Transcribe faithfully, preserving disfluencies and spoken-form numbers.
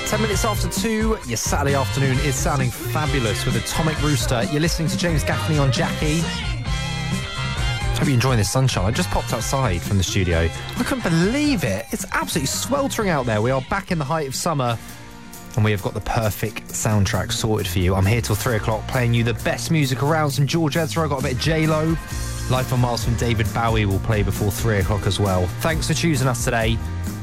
Ten minutes after two, your Saturday afternoon is sounding fabulous with Atomic Rooster. You're listening to James Gaffney on Jackie. Hope you're enjoying this sunshine. I just popped outside from the studio. I couldn't believe it. It's absolutely sweltering out there. We are back in the height of summer, and we have got the perfect soundtrack sorted for you. I'm here till three o'clock playing you the best music around. Some George Ezra, I've got a bit of J-Lo. Life on Mars from David Bowie will play before three o'clock as well. Thanks for choosing us today.